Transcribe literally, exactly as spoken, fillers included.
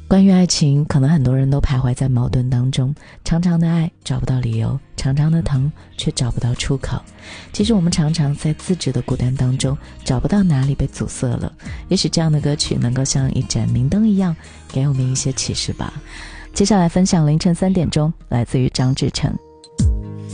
关于爱情，可能很多人都徘徊在矛盾当中，长长的爱找不到理由，长长的疼却找不到出口。其实我们常常在自制的孤单当中找不到哪里被阻塞了，也许这样的歌曲能够像一盏明灯一样给我们一些启示吧。接下来分享凌晨三点钟，来自于张志成。